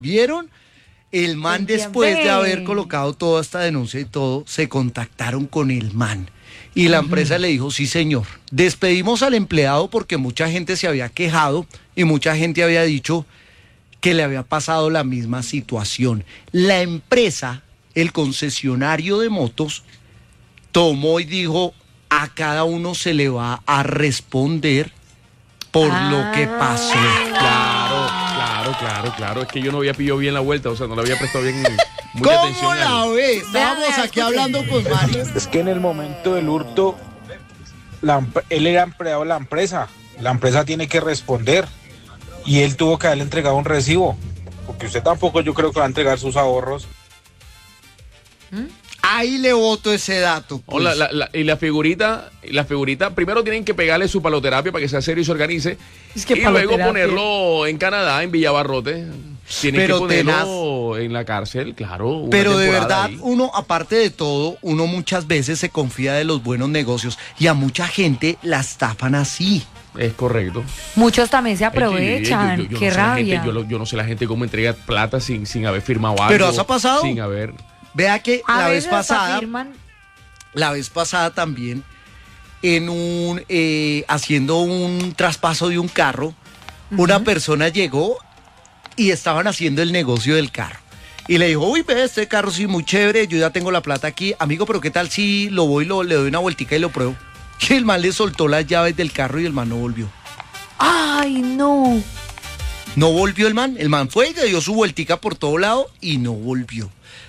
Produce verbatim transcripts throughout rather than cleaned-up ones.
¿Vieron? El man, después de haber colocado toda esta denuncia y todo, se contactaron con el man. Y la uh-huh. empresa le dijo, sí señor, despedimos al empleado porque mucha gente se había quejado y mucha gente había dicho que le había pasado la misma situación. La empresa, el concesionario de motos, tomó y dijo, a cada uno se le va a responder por ah. lo que pasó. Claro, claro, claro, claro. Es que yo no había pillado bien la vuelta, o sea, no le había prestado bien mucha ¿Cómo atención. la ve? Estábamos aquí hablando con Mario. Es que en el momento del hurto, la, él era empleado de la empresa. La empresa tiene que responder. Y él tuvo que haberle entregado un recibo. Porque usted tampoco, yo creo que va a entregar sus ahorros. ¿Mm? Ahí le boto ese dato. Pues. Oh, la, la, la, y la figurita, la figurita, primero tienen que pegarle su paloterapia para que sea serio y se organice. Es que y luego ponerlo en Canadá, en Villabarrote. Tienen Pero que ponerlo tenaz. en la cárcel, claro. Pero de verdad, ahí. uno, aparte de todo, uno muchas veces se confía de los buenos negocios y a mucha gente la estafan así. Es correcto. Muchos también se aprovechan. Yo, yo, yo, yo Qué no rabia. Gente, yo, yo no sé la gente cómo entrega plata sin, sin haber firmado algo. Pero ¿eso ha pasado? Sin haber... Vea que a la vez pasada, firman. la vez pasada también, en un eh, haciendo un traspaso de un carro, uh-huh. una persona llegó y estaban haciendo el negocio del carro. Y le dijo, uy, ve, este carro sí, muy chévere, yo ya tengo la plata aquí. Amigo, pero ¿qué tal si lo voy, lo, le doy una vueltica y lo pruebo? Y el man le soltó las llaves del carro y el man no volvió. ¡Ay, no! No volvió el man. El man fue y le dio su vueltica por todo lado y no volvió.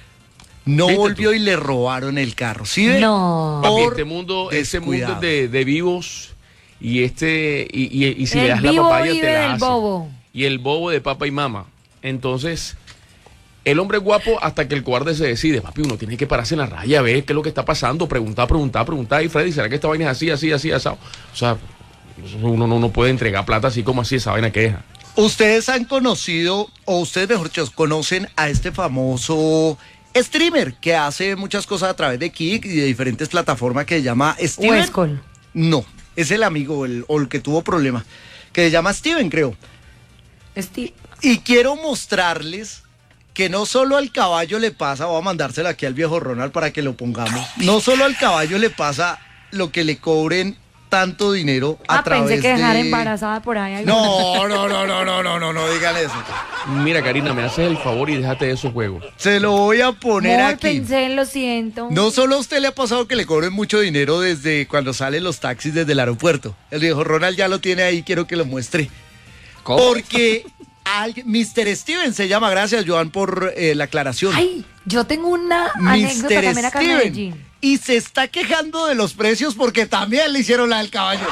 No Viste volvió tú. y le robaron el carro. ¿Sí ve? No. Papi, este mundo, este mundo es de, de vivos y este y, y, y si el le das la papaya te la hace. Bobo. Y el bobo de papá y mamá. Entonces, el hombre es guapo hasta que el cobarde se decide. Papi, uno tiene que pararse en la raya, ver qué es lo que está pasando, preguntar, preguntar, preguntar. Y Freddy, ¿será que esta vaina es así, así, así, así? O sea, uno no, no puede entregar plata así como así, esa vaina que es. Ustedes han conocido, o ustedes mejor dicho, conocen a este famoso streamer que hace muchas cosas a través de Kik y de diferentes plataformas que se llama Steven. Westcol. No, es el amigo el, o el que tuvo problemas, que se llama Steven, creo. Steve. Y quiero mostrarles que no solo al caballo le pasa, voy a mandárselo aquí al viejo Ronald para que lo pongamos, no solo al caballo le pasa lo que le cobren tanto dinero a ah, través de... pensé que dejar embarazada por ahí. No, no, no, no, no, no, no, no digan eso. Mira, Karina, me haces el favor y déjate de esos juegos. Se lo voy a poner no, aquí. pensé, lo siento. No solo a usted le ha pasado que le cobren mucho dinero desde cuando salen los taxis desde el aeropuerto. El viejo Ronald ya lo tiene ahí, quiero que lo muestre. ¿Cómo? Porque alguien, mister Steven se llama, gracias Joan por eh, la aclaración. Ay, yo tengo una anécdota también acá en Medellín. Y se está quejando de los precios porque también le hicieron la del caballo.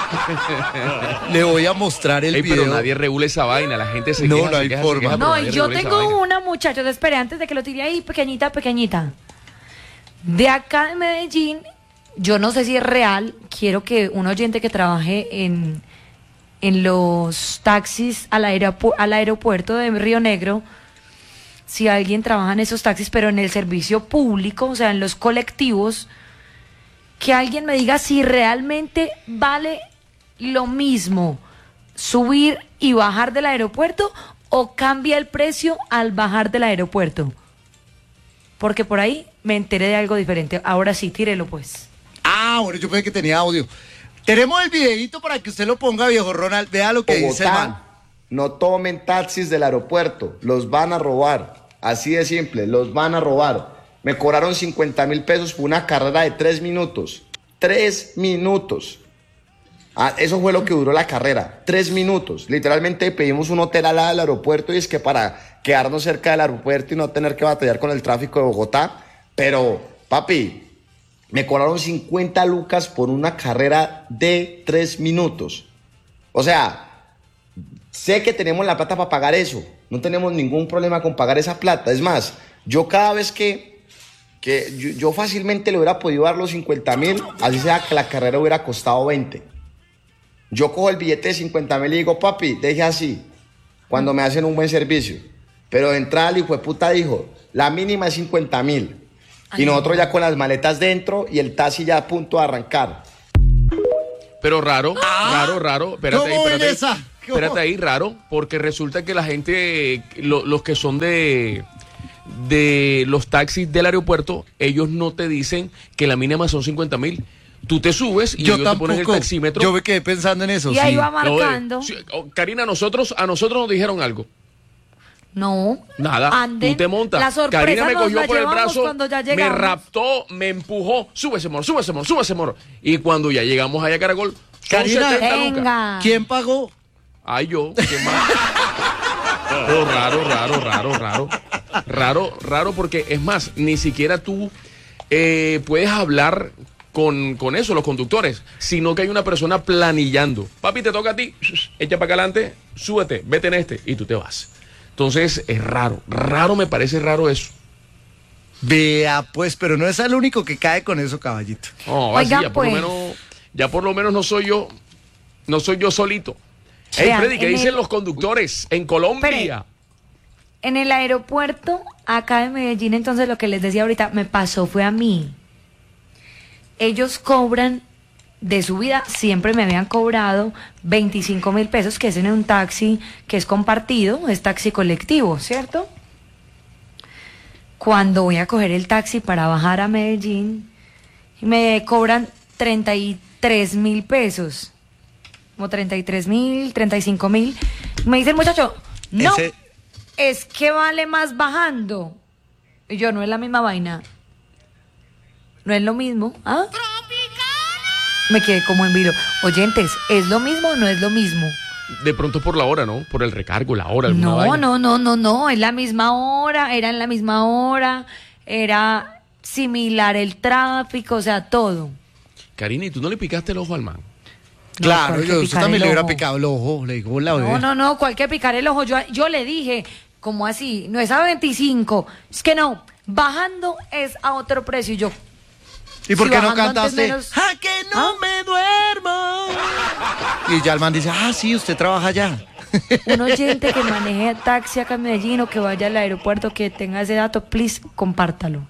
Le voy a mostrar el Ey, video. Pero nadie regula esa vaina, la gente se no, queja. No, no hay queja, forma. Queja, no, y yo tengo una, muchachos, espere, antes de que lo tire ahí, pequeñita, pequeñita. De acá de Medellín, yo no sé si es real, quiero que un oyente que trabaje en, en los taxis al, aeropu- al aeropuerto de Río Negro, si alguien trabaja en esos taxis, pero en el servicio público, o sea, en los colectivos, que alguien me diga si realmente vale lo mismo subir y bajar del aeropuerto o cambia el precio al bajar del aeropuerto. Porque por ahí me enteré de algo diferente. Ahora sí, tírelo pues. Ah, bueno, yo pensé que tenía audio. Tenemos el videito para que usted lo ponga, viejo Ronald. Vea lo que Bogotá, dice el man. No tomen taxis del aeropuerto, los van a robar. Así de simple, los van a robar. Me cobraron cincuenta mil pesos por una carrera de tres minutos. Tres minutos. Ah, eso fue lo que duró la carrera. Tres minutos. Literalmente pedimos un hotel al lado del aeropuerto y es que para quedarnos cerca del aeropuerto y no tener que batallar con el tráfico de Bogotá. Pero, papi, me cobraron cincuenta lucas por una carrera de tres minutos. O sea... Sé que tenemos la plata para pagar eso. No tenemos ningún problema con pagar esa plata. Es más, yo cada vez que, que yo, yo fácilmente le hubiera podido dar los cincuenta mil, así sea que la carrera hubiera costado veinte. Yo cojo el billete de cincuenta mil y digo, papi, deje así, cuando me hacen un buen servicio. Pero de entrada el hijo de puta dijo, la mínima es cincuenta mil. Y nosotros ya con las maletas dentro y el taxi ya a punto de arrancar. Pero raro, ah, raro, raro. Espérate, ¿Cómo espérate. esa? espérate ahí, raro, porque resulta que la gente, lo, los que son de, de los taxis del aeropuerto, ellos no te dicen que la mínima son cincuenta mil. Tú te subes y yo ellos tampoco, te ponen el taxímetro. Yo me quedé pensando en eso. Y sí. ahí va marcando. Sí, Karina, nosotros, a nosotros nos dijeron algo. No. Nada, Anden. tú te montas. La sorpresa Karina me nos cogió la por el llevamos brazo, cuando ya me llegamos. raptó, me empujó. Súbese, amor, súbese, amor, súbese, amor. Y cuando ya llegamos allá a Caracol, son Karina, setenta lucas. Venga. ¿Quién pagó? Ay, yo, ¿qué más? Pero raro, raro, raro, raro. Raro, raro, porque es más, ni siquiera tú eh, puedes hablar con, con eso, los conductores, sino que hay una persona planillando. Papi, te toca a ti, echa para acá adelante, súbete, vete en este, y tú te vas. Entonces, es raro, raro me parece raro eso. Vea, pues, pero no es el único que cae con eso, caballito. No, Oiga, así, ya por lo pues. menos, ya por lo menos no soy yo, no soy yo solito. Hey, Vean, Freddy, ¿qué en dicen el- los conductores en Colombia? Espere. En el aeropuerto, acá de Medellín, entonces lo que les decía ahorita, me pasó fue a mí. Ellos cobran de su vida, siempre me habían cobrado veinticinco mil pesos, que es en un taxi que es compartido, es taxi colectivo, ¿cierto? Cuando voy a coger el taxi para bajar a Medellín, me cobran treinta y tres mil pesos, como treinta y tres mil, treinta y cinco mil. Me dice el muchacho, no, Ese- es que vale más bajando. Y yo, no es la misma vaina. No es lo mismo, ¿ah? Me quedé como en vilo. Oyentes, ¿es lo mismo o no es lo mismo? De pronto por la hora, ¿no? Por el recargo, la hora. alguna No, vaina. no, no, no, no, es la misma hora, era en la misma hora, era similar el tráfico, o sea, todo. Karina, ¿y tú no le picaste el ojo al man? Claro, ¿cuál que yo usted picar también el le hubiera ojo? picado el ojo, le digo la bebé. No, no, no, cualquier picar el ojo. Yo, yo le dije, ¿cómo así? No es a veinticinco. Es que no, bajando es a otro precio. Y yo, ¿Y por si qué no bajando antes cantaste? menos- ¡Ah, que no ¿Ah? me duermo! Y ya el man dice, ah, sí, usted trabaja allá. un oyente que maneje taxi acá en Medellín o que vaya al aeropuerto que tenga ese dato, please, compártalo.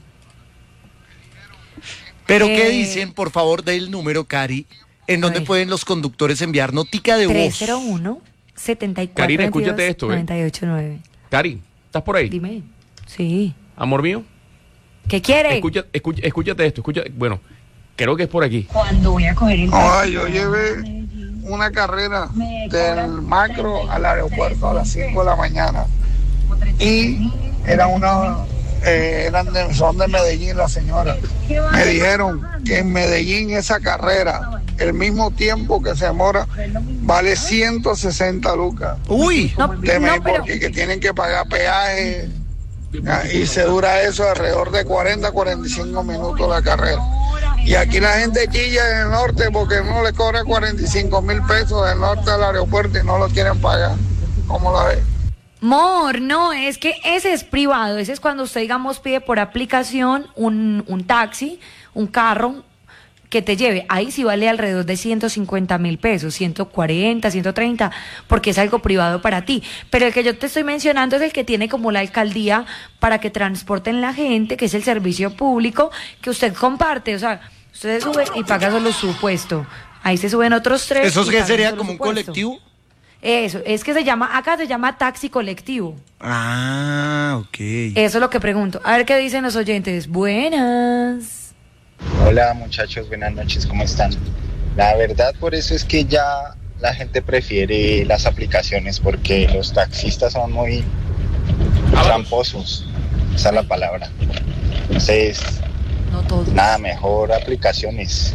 Pero Eh, ¿qué dicen? Por favor, dé el número, Cari, en donde ver. pueden los conductores enviar notica de tres voz. cero uno, setenta y cuatro, Karina, veintidós, escúchate esto, ¿eh? noventa y ocho nueve. Cari, ¿estás por ahí? Dime. Sí. Amor mío, ¿Qué quiere? escucha, escucha, escúchate esto, escucha, bueno, creo que es por aquí. Cuando voy a coger el Ay, yo llevé una carrera del macro al aeropuerto a las cinco de la mañana y era una, eh, eran de- son de Medellín las señoras. Me dijeron que en Medellín esa carrera, el mismo tiempo que se demora, vale ciento sesenta lucas. Uy, No, Deme no, pero- porque que tienen que pagar peaje ah, y se dura eso alrededor de cuarenta a cuarenta y cinco minutos la carrera. Y aquí la gente chilla en el norte porque no le cobran cuarenta y cinco mil pesos del norte al aeropuerto y no lo quieren pagar. ¿Cómo la ves? Mor, no, es que ese es privado, ese es cuando usted, digamos, pide por aplicación un, un taxi, un carro que te lleve. Ahí sí vale alrededor de ciento cincuenta mil pesos, ciento cuarenta, ciento treinta, porque es algo privado para ti. Pero el que yo te estoy mencionando es el que tiene como la alcaldía para que transporten la gente, que es el servicio público que usted comparte. O sea, usted sube y paga solo su puesto. Ahí se suben otros tres. ¿eso y qué pagan sería solo como su un puesto. colectivo? Eso, es que se llama, acá se llama taxi colectivo. Ah, ok. Eso es lo que pregunto. A ver qué dicen los oyentes. Buenas. Hola muchachos, buenas noches, ¿cómo están? La verdad por eso es que ya la gente prefiere las aplicaciones porque los taxistas son muy tramposos, esa es la palabra. Entonces, No todos. nada, mejor aplicaciones.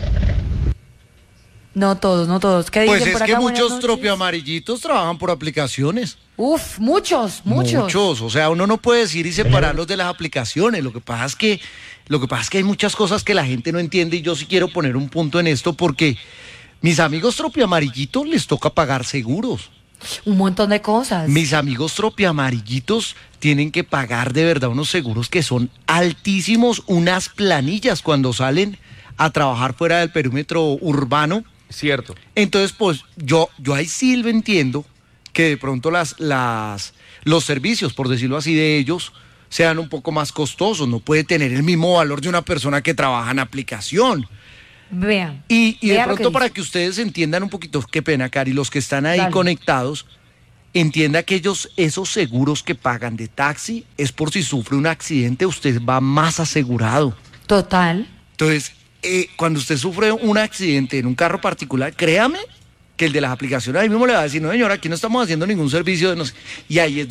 No todos, no todos. ¿Qué dicen Pues es por acá? que Buenas muchos noches. tropioamarillitos trabajan por aplicaciones. Uf, muchos, muchos. Muchos, o sea, uno no puede decir y separarlos de las aplicaciones. Lo que pasa es que, lo que pasa es que hay muchas cosas que la gente no entiende y yo sí quiero poner un punto en esto porque mis amigos tropioamarillitos les toca pagar seguros. Un montón de cosas. Mis amigos tropioamarillitos tienen que pagar de verdad unos seguros que son altísimos, unas planillas cuando salen a trabajar fuera del perímetro urbano. Cierto. Entonces, pues yo, yo ahí sí lo entiendo que de pronto las, las, los servicios, por decirlo así, de ellos sean un poco más costosos. No puede tener el mismo valor de una persona que trabaja en aplicación. Vean. Y, y de Vea lo que pronto para dice. que ustedes entiendan un poquito, qué pena, Cari, los que están ahí Dale. conectados, entienda que ellos, esos seguros que pagan de taxi, es por si sufre un accidente, usted va más asegurado. Total. Entonces, eh, cuando usted sufre un accidente en un carro particular, créame que el de las aplicaciones ahí mismo le va a decir, no señora, aquí no estamos haciendo ningún servicio de no sé. Y ahí es